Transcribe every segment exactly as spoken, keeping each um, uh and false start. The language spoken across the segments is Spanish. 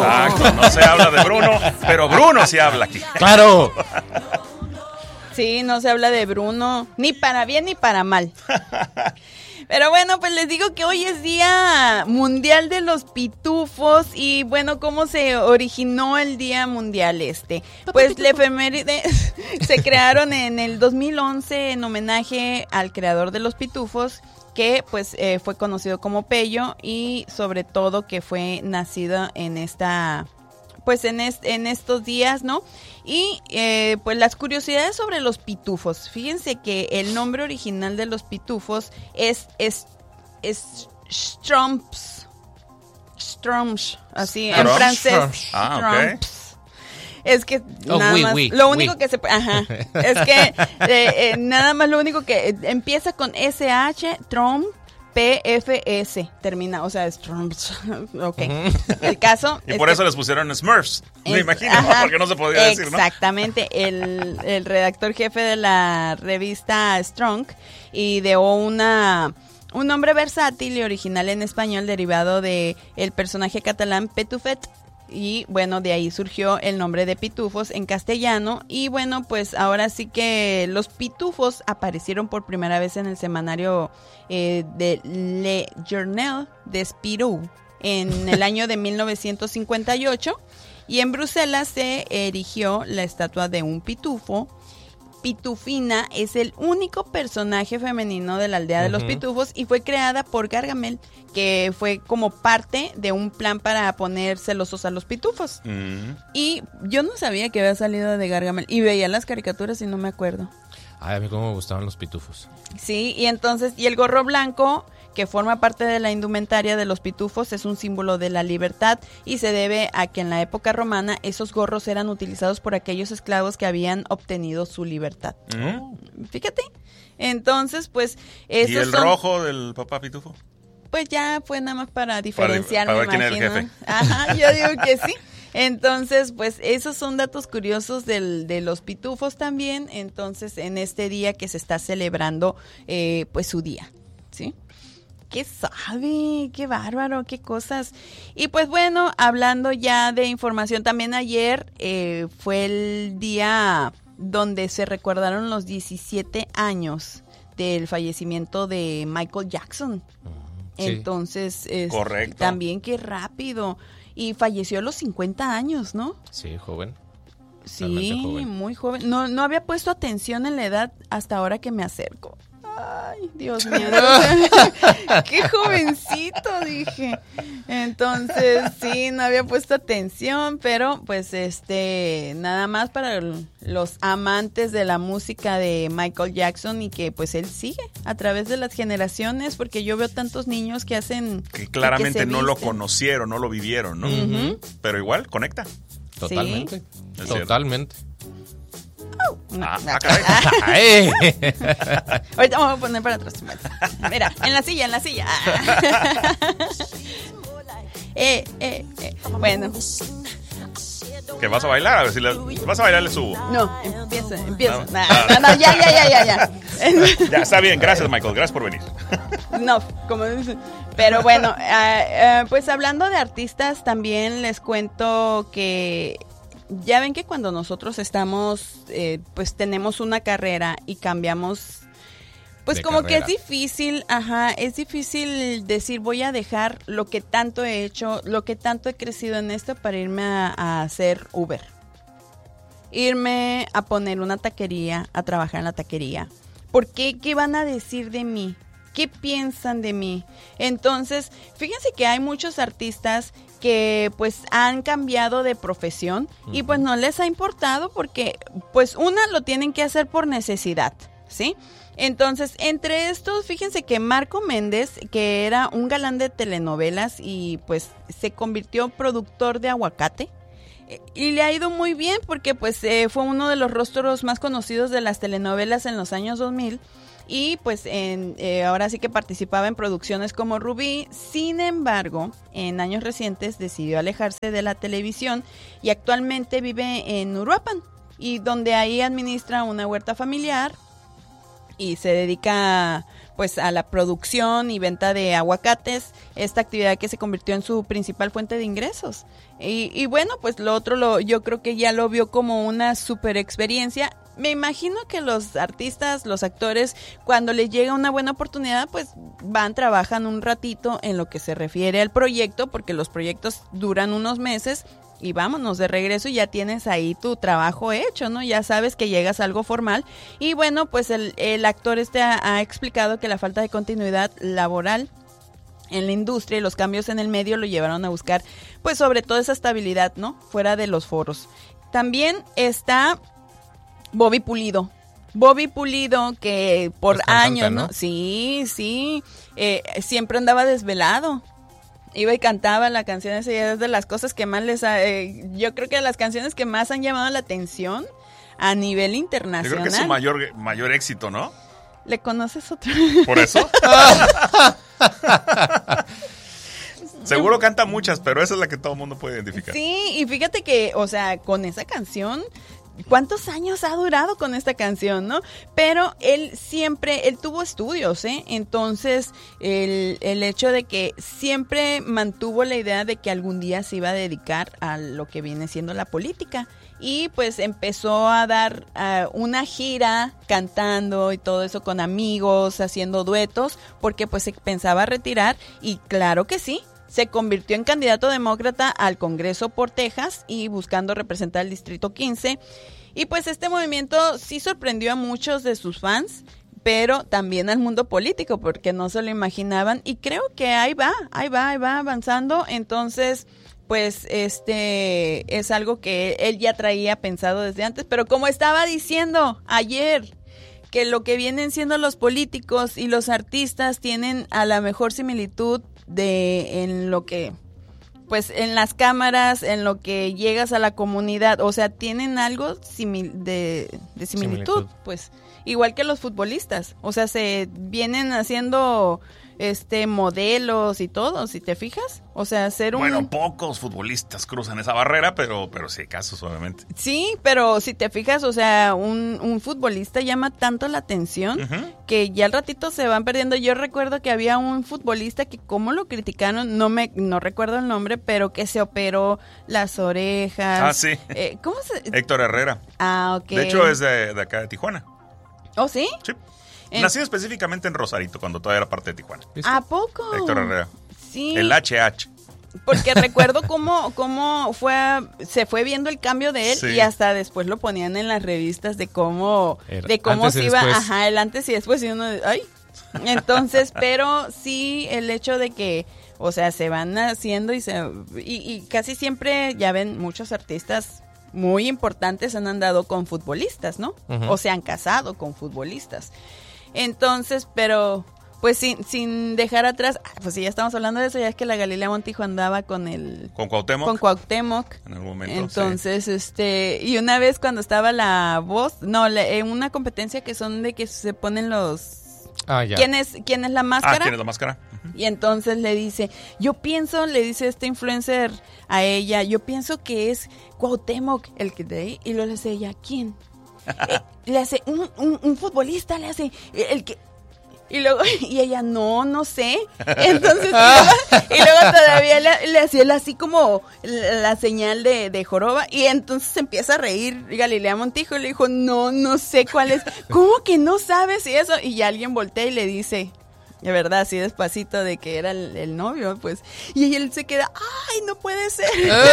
Exacto, no se habla de Bruno, pero Bruno sí habla aquí. ¡Claro! Sí, no se habla de Bruno, ni para bien ni para mal. Pero bueno, pues les digo que hoy es Día Mundial de los Pitufos. Y bueno, ¿cómo se originó el Día Mundial este? Pues la efeméride se crearon en el dos mil once en homenaje al creador de los pitufos, que pues eh, fue conocido como Pello, y sobre todo que fue nacido en esta... pues en, est- en estos días, ¿no? Y eh, pues las curiosidades sobre los pitufos. Fíjense que el nombre original de los pitufos es, es, es Strumps. Strumps, así en Strumps. francés. Ah, ok. Strumps. Es que Oh, nada oui, más, oui, lo único oui. que se puede, ajá, es que eh, eh, nada más lo único que eh, empieza con S H, Trump, P F S, termina, o sea, es Trumps, ok, el caso. Y es por que- eso les pusieron Smurfs, me es- imagino, ajá, porque no se podía decir, ¿no? Exactamente, el, el redactor jefe de la revista Strong ideó una... un nombre versátil y original en español derivado de el personaje catalán Petufet. Y bueno, de ahí surgió el nombre de pitufos en castellano. Y bueno, pues ahora sí que los pitufos aparecieron por primera vez en el semanario eh, de Le Journal de Spirou en el año de mil novecientos cincuenta y ocho. Y en Bruselas se erigió la estatua de un pitufo. Pitufina es el único personaje femenino de la aldea de los Ujú. pitufos y fue creada por Gargamel, que fue como parte de un plan para poner celosos a los pitufos. Mm. Y yo no sabía que había salido de Gargamel y veía las caricaturas y no me acuerdo. Ay, a mí cómo me gustaban los pitufos. Sí, y entonces, y el gorro blanco, que forma parte de la indumentaria de los pitufos, es un símbolo de la libertad y se debe a que en la época romana esos gorros eran utilizados por aquellos esclavos que habían obtenido su libertad. Mm. Fíjate. Entonces, pues, esos ¿Y el son, rojo del papá pitufo? pues ya fue nada más para diferenciar, para me ver quién era el imagino. jefe. Ajá, yo digo que sí. Entonces, pues esos son datos curiosos del, de los pitufos también. Entonces, en este día que se está celebrando, eh, pues su día, ¿sí? ¿Qué sabe? ¡Qué bárbaro! ¡Qué cosas! Y pues bueno, hablando ya de información, también ayer eh, fue el día donde se recordaron los diecisiete años del fallecimiento de Michael Jackson. Sí. Entonces, es, Correcto. también qué rápido. Y falleció a los cincuenta años, ¿no? Sí, joven. Sí, Realmente joven. muy joven. No, no había puesto atención en la edad hasta ahora que me acerco. Ay, Dios mío. Qué jovencito, dije. Entonces, sí, no había puesto atención, pero pues este, nada más para el- los amantes de la música de Michael Jackson y que pues él sigue a través de las generaciones, porque yo veo tantos niños que hacen... Que claramente se no lo visten. conocieron, no lo vivieron, ¿no? Ujú. Pero igual, conecta. Totalmente. Es cierto. Totalmente. Ah, ah, caray. Ay. Ahorita vamos a poner para atrás. Mira, en la silla, en la silla. eh, eh, eh. Bueno, ¿Que vas a bailar? A ver si le, vas a bailar, le subo. no, empieza, empieza. No. No, no, no, ya, ya, ya, ya, ya. Ya, está bien. Gracias, Michael. Gracias por venir. No, como dicen. Pero bueno, eh, eh, pues hablando de artistas, también les cuento que ya ven que cuando nosotros estamos, eh, pues tenemos una carrera y cambiamos, pues De como carrera. que es difícil, ajá, es difícil decir voy a dejar lo que tanto he hecho, lo que tanto he crecido en esto para irme a, a hacer Uber. Irme a poner una taquería, a trabajar en la taquería. ¿Por qué? ¿Qué van a decir de mí? ¿Qué piensan de mí? Entonces, fíjense que hay muchos artistas que pues han cambiado de profesión y pues no les ha importado porque pues una lo tienen que hacer por necesidad, ¿sí? Entonces, entre estos, fíjense que Marco Méndez, que era un galán de telenovelas y pues se convirtió en productor de Aguacate, eh, y le ha ido muy bien porque pues eh, fue uno de los rostros más conocidos de las telenovelas en los años dos mil. Y pues en, eh, ahora sí que participaba en producciones como Rubí. Sin embargo, en años recientes decidió alejarse de la televisión y actualmente vive en Uruapan, y donde ahí administra una huerta familiar y se dedica pues a la producción y venta de aguacates, esta actividad que se convirtió en su principal fuente de ingresos. Y, y bueno, pues lo otro lo, yo creo que ya lo vio como una super experiencia. Me imagino que los artistas, los actores, cuando les llega una buena oportunidad, pues van, trabajan un ratito en lo que se refiere al proyecto, porque los proyectos duran unos meses. Y vámonos de regreso y ya tienes ahí tu trabajo hecho, ¿no? Ya sabes que llegas a algo formal. Y bueno, pues el, el actor este ha, ha explicado que la falta de continuidad laboral en la industria y los cambios en el medio lo llevaron a buscar, pues sobre todo esa estabilidad, ¿no? Fuera de los foros. También está Bobby Pulido. Bobby Pulido, que por es cantante, años, ¿no? ¿no? Sí, sí, eh, siempre andaba desvelado. Iba y cantaba la canción esa, y es de las cosas que más les ha, eh, yo creo que de las canciones que más han llamado la atención a nivel internacional. Yo creo que es su mayor, mayor éxito, ¿no? ¿Le conoces otro? ¿Por eso? Seguro canta muchas, pero esa es la que todo el mundo puede identificar. Sí, y fíjate que, o sea, con esa canción, ¿cuántos años ha durado con esta canción, no? Pero él siempre, él tuvo estudios, ¿eh? Entonces, el, el hecho de que siempre mantuvo la idea de que algún día se iba a dedicar a lo que viene siendo la política. Y pues empezó a dar uh, una gira cantando y todo eso con amigos, haciendo duetos, porque pues se pensaba retirar y claro que sí. Se convirtió en candidato demócrata al Congreso por Texas y buscando representar el Distrito quince. Y pues este movimiento sí sorprendió a muchos de sus fans, pero también al mundo político, porque no se lo imaginaban. Y creo que ahí va, ahí va, ahí va avanzando. Entonces, pues este es algo que él ya traía pensado desde antes. Pero como estaba diciendo ayer, que lo que vienen siendo los políticos y los artistas tienen a la mejor similitud de en lo que, pues en las cámaras, en lo que llegas a la comunidad, o sea, tienen algo simil, de, de similitud, similitud, pues igual que los futbolistas, o sea, se vienen haciendo este modelos y todo, si te fijas, o sea, ser un... Bueno, pocos futbolistas cruzan esa barrera, pero, pero sí, casos obviamente. Sí, pero si te fijas, o sea, un, un futbolista llama tanto la atención uh-huh. que ya al ratito se van perdiendo. Yo recuerdo que había un futbolista que como lo criticaron, no me no recuerdo el nombre, pero que se operó las orejas. Ah, sí. Eh, ¿Cómo se...? Héctor Herrera. Ah, ok. De hecho, es de, de acá de Tijuana. ¿Oh, sí? Sí. En... Nacido específicamente en Rosarito, cuando todavía era parte de Tijuana. ¿A poco? Héctor Herrera. Sí. El H H. Porque recuerdo cómo, cómo fue, se fue viendo el cambio de él, sí. Y hasta después lo ponían en las revistas de cómo, el de cómo se iba, después. Ajá, el antes y después, y uno, ay. Entonces, pero sí el hecho de que, o sea, se van haciendo y se, y, y casi siempre, ya ven, muchos artistas muy importantes han andado con futbolistas, ¿no? Uh-huh. O se han casado con futbolistas. Entonces, pero pues sin, sin dejar atrás, pues si ya estamos hablando de eso, ya es que la Galilea Montijo andaba con el... Con Cuauhtémoc. Con Cuauhtémoc. En algún momento, Entonces, sí. este, y una vez cuando estaba la voz, no, la, en una competencia que son de que se ponen los... Ah, ya. ¿Quién es, quién es la máscara? Ah, ¿quién es la máscara? Uh-huh. Y entonces le dice, yo pienso, le dice este influencer a ella, yo pienso que es Cuauhtémoc el que de ahí, y luego le dice ella, ¿quién? eh, le hace un, un, un futbolista, le hace el que y luego y ella no no sé entonces y, luego, y luego todavía le, le hacía así como la, la señal de, de joroba y entonces se empieza a reír Galilea Montijo y le dijo no no sé cuál es. ¿Cómo que no sabes? Y eso y ya alguien voltea y le dice de verdad, así despacito de que era el, el novio, pues. Y él se queda, ¡ay, no puede ser!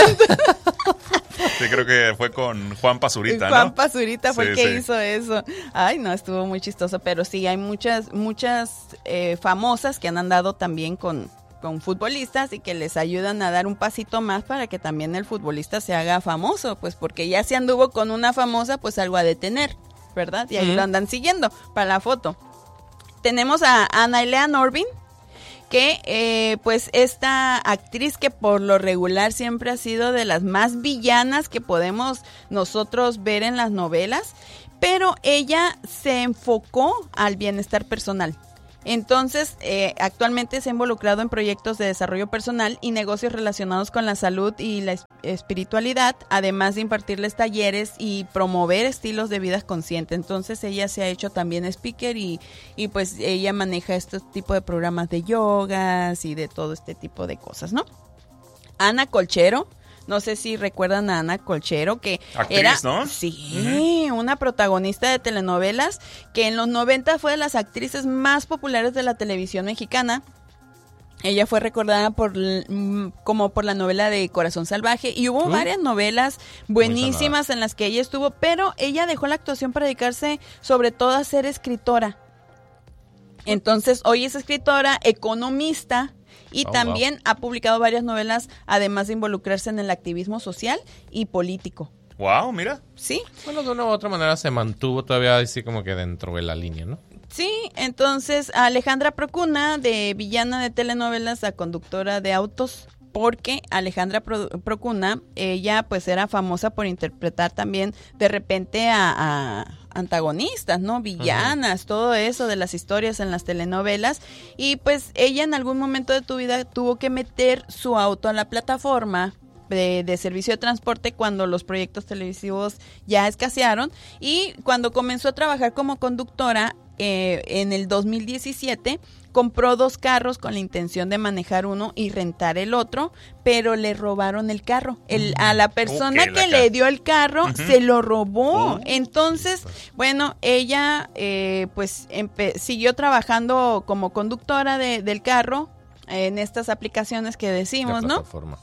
Sí, creo que fue con Juan Pazurita, Juan ¿no? Pazurita fue sí, el que sí. hizo eso. Ay, no, estuvo muy chistoso. Pero sí, hay muchas, muchas eh, famosas que han andado también con, con futbolistas y que les ayudan a dar un pasito más para que también el futbolista se haga famoso. Pues porque ya se anduvo con una famosa, pues algo a detener, ¿verdad? Y ahí uh-huh. lo andan siguiendo para la foto. Tenemos a Anailea Norvin, que eh, pues esta actriz que por lo regular siempre ha sido de las más villanas que podemos nosotros ver en las novelas, pero ella se enfocó al bienestar personal. Entonces, eh, actualmente se ha involucrado en proyectos de desarrollo personal y negocios relacionados con la salud y la es- espiritualidad, además de impartirles talleres y promover estilos de vida consciente. Entonces, ella se ha hecho también speaker y, y pues ella maneja este tipo de programas de yogas y de todo este tipo de cosas, ¿no? Ana Colchero. No sé si recuerdan a Ana Colchero, que Actriz, era, ¿no? sí, uh-huh. una protagonista de telenovelas, que en los noventa fue de las actrices más populares de la televisión mexicana. Ella fue recordada por como por la novela de Corazón Salvaje, y hubo uh, varias novelas buenísimas en las que ella estuvo, pero ella dejó la actuación para dedicarse sobre todo a ser escritora. Entonces, hoy es escritora, economista, y oh, también wow. ha publicado varias novelas, además de involucrarse en el activismo social y político. Wow, mira. Sí. Bueno, de una u otra manera se mantuvo todavía así como que dentro de la línea, ¿no? Sí, entonces Alejandra Procuna, de villana de telenovelas a conductora de autos, porque Alejandra Pro- Procuna, ella pues era famosa por interpretar también de repente a, a antagonistas, ¿no? Villanas, uh-huh. todo eso de las historias en las telenovelas, y pues ella en algún momento de tu vida tuvo que meter su auto a la plataforma de, de servicio de transporte cuando los proyectos televisivos ya escasearon, y cuando comenzó a trabajar como conductora eh, en el dos mil diecisiete, compró dos carros con la intención de manejar uno y rentar el otro, pero le robaron el carro. El, a la persona okay, que la le dio el carro uh-huh. se lo robó. Uh-huh. Entonces, bueno, ella eh, pues empe- siguió trabajando como conductora de, del carro en estas aplicaciones que decimos, ¿no? Uh-huh.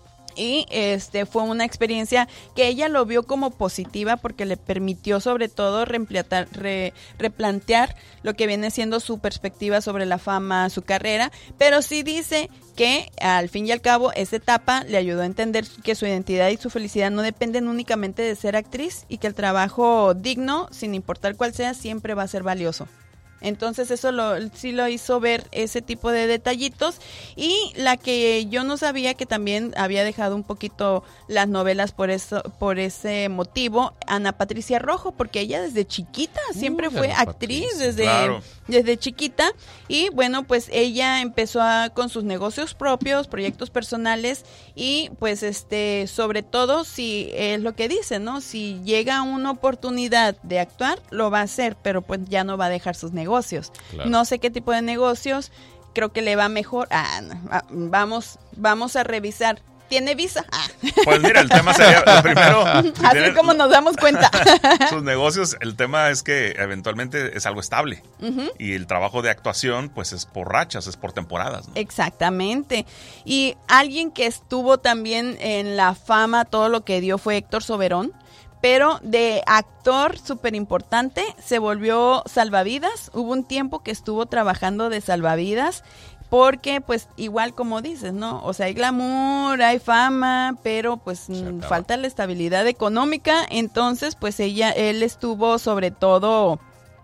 Y este fue una experiencia que ella lo vio como positiva porque le permitió sobre todo reempleatar, re, replantear lo que viene siendo su perspectiva sobre la fama, su carrera, pero sí dice que al fin y al cabo esa etapa le ayudó a entender que su identidad y su felicidad no dependen únicamente de ser actriz y que el trabajo digno, sin importar cuál sea, siempre va a ser valioso. Entonces eso lo, sí lo hizo ver ese tipo de detallitos. Y la que yo no sabía, que también había dejado un poquito las novelas por eso, por ese motivo, Ana Patricia Rojo, porque ella desde chiquita siempre uh, fue Ana actriz, Patricia. desde, claro. desde chiquita. Y bueno, pues ella empezó a, con sus negocios propios, proyectos personales, y pues este, sobre todo, si es lo que dice, ¿no? Si llega una oportunidad de actuar, lo va a hacer, pero pues ya no va a dejar sus negocios. Claro. No sé qué tipo de negocios, creo que le va mejor. Ah, no, vamos, vamos a revisar. ¿Tiene visa? Ah. Pues mira, el tema sería, lo primero... Así tienen, como nos damos cuenta. Sus negocios, el tema es que eventualmente es algo estable. Uh-huh. Y el trabajo de actuación, pues es por rachas, es por temporadas, ¿no? Exactamente. Y alguien que estuvo también en la fama, todo lo que dio, fue Héctor Soberón. Pero de actor súper importante se volvió salvavidas. Hubo un tiempo que estuvo trabajando de salvavidas porque pues igual como dices, ¿no? O sea, hay glamour, hay fama, pero pues falta la estabilidad económica. Entonces pues ella, él estuvo sobre todo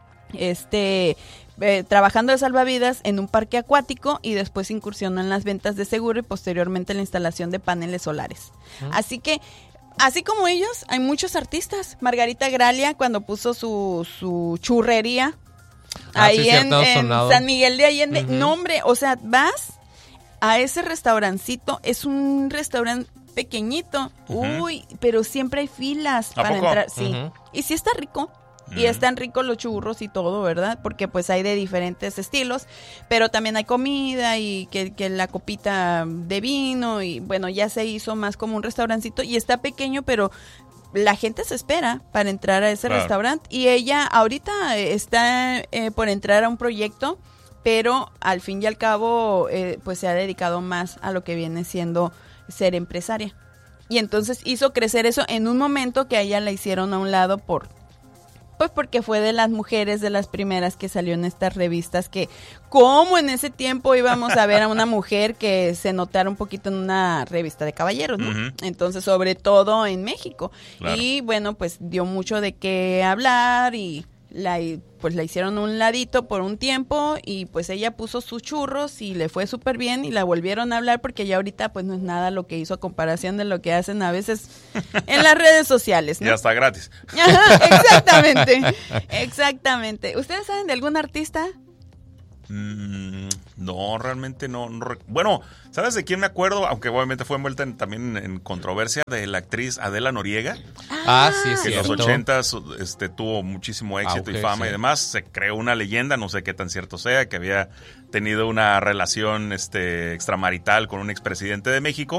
este... Eh, trabajando de salvavidas en un parque acuático y después incursionó en las ventas de seguro y posteriormente en la instalación de paneles solares. ¿Mm? Así que así como ellos, hay muchos artistas. Margarita Gralia, cuando puso su, su churrería ah, ahí sí, en, en San Miguel de Allende. Uh-huh. No, hombre, o sea, vas a ese restaurancito, es un restaurante pequeñito. Uh-huh. Uy, pero siempre hay filas para poco? entrar. Sí, uh-huh. y sí está rico. Y están ricos los churros y todo, ¿verdad? Porque pues hay de diferentes estilos, pero también hay comida y que, que la copita de vino y bueno, ya se hizo más como un restaurancito y está pequeño, pero la gente se espera para entrar a ese claro. restaurante y ella ahorita está eh, por entrar a un proyecto, pero al fin y al cabo eh, pues se ha dedicado más a lo que viene siendo ser empresaria. Y entonces hizo crecer eso en un momento que a ella la hicieron a un lado por... Pues porque fue de las mujeres, de las primeras que salió en estas revistas, que como en ese tiempo íbamos a ver a una mujer que se notara un poquito en una revista de caballeros, ¿no? Uh-huh. Entonces, sobre todo en México. Claro. Y bueno, pues dio mucho de qué hablar y la pues la hicieron a un ladito por un tiempo y pues ella puso sus churros y le fue súper bien y la volvieron a hablar porque ya ahorita pues no es nada lo que hizo a comparación de lo que hacen a veces en las redes sociales, ¿no? Ya está gratis. Ajá, exactamente, exactamente. ¿Ustedes saben de algún artista Mm, no, realmente no, no. Bueno, ¿sabes de quién me acuerdo? Aunque obviamente fue envuelta en, también en controversia, de la actriz Adela Noriega. Ah, sí, es Que en los cierto. ochentas este, tuvo muchísimo éxito Auge, y fama sí. y demás. Se creó una leyenda, no sé qué tan cierto sea, que había tenido una relación este, extramarital con un expresidente de México.